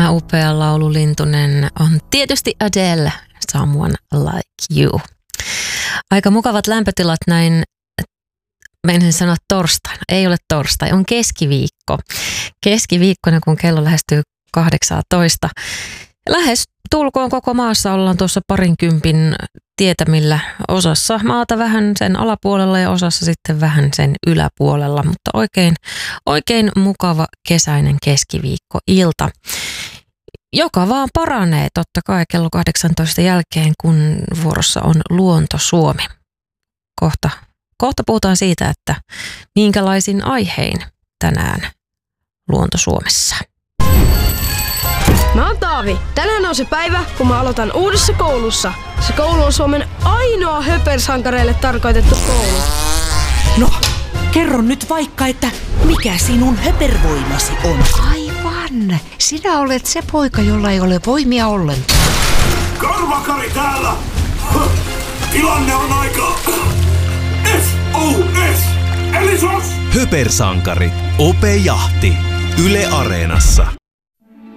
Tämä upea laululintunen on tietysti Adele, Someone Like You. Aika mukavat lämpötilat näin, meinasin sanoa torstaina. Ei ole torstai, on keskiviikko. Keskiviikkona, kun kello lähestyy 18. Lähes tulkoon koko maassa ollaan tuossa 20 tietämillä, osassa maata vähän sen alapuolella ja osassa sitten vähän sen yläpuolella, mutta oikein mukava kesäinen keskiviikkoilta, joka vaan paranee totta kai kello 18 jälkeen, kun vuorossa on Luonto Suomi. Kohta puhutaan siitä, että minkälaisin aihein tänään Luonto Suomessa. Mä oon Taavi. Tänään on se päivä, kun mä aloitan uudessa koulussa. Se koulu on Suomen ainoa höpersankareille tarkoitettu koulu. No, kerro nyt vaikka, että mikä sinun höpervoimasi on? Aivan. Sinä olet se poika, jolla ei ole voimia ollenkaan. Karvakari täällä! Tilanne on aika... SOS! Eli SOS! Höpersankari. Ope Jahti. Yle Areenassa.